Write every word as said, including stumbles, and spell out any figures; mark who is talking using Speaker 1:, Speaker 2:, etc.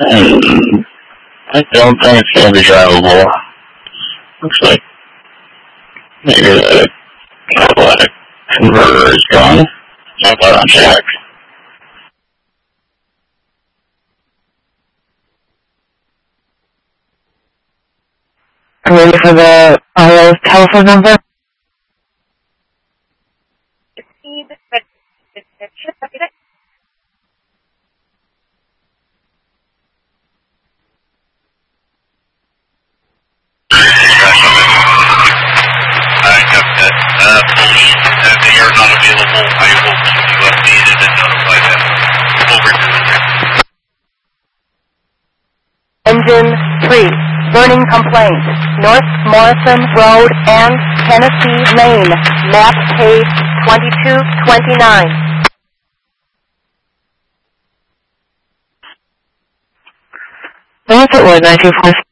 Speaker 1: And I don't think it's going to be drivable. Looks like maybe the catalytic converter is gone. I'll put on check.
Speaker 2: Are you ready for the R O's telephone number?
Speaker 3: Uh, police, uh, they are not available. I will keep you updated and notify them. Over.
Speaker 4: Engine three. Burning complaint. North Morrison Road and Tennessee Lane. Map page twenty-two twenty-nine.
Speaker 2: What was it, nine two four?